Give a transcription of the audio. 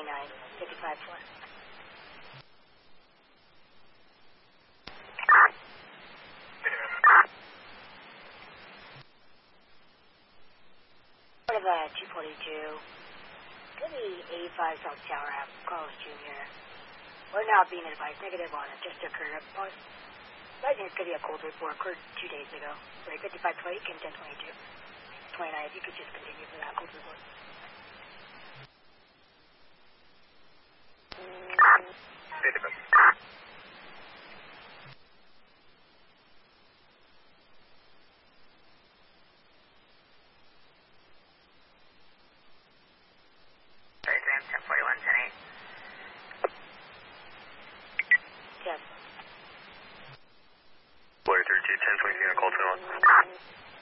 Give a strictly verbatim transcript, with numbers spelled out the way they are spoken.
twenty-nine, fifty-five four. Part of uh, two forty-two. Could be eighty-five South Tower Ave, Carlos Junior We're now being advised negative on it. Just occurred. I think it's going to be a cold report. Occurred two days ago. Right, fifty-five twenty, Kim ten twenty-two. twenty-nine, if you could just continue for that cold report. ten forty-one, ten eight. Yes. Boyer thirty-two, ten twenty-three on a call twenty-one.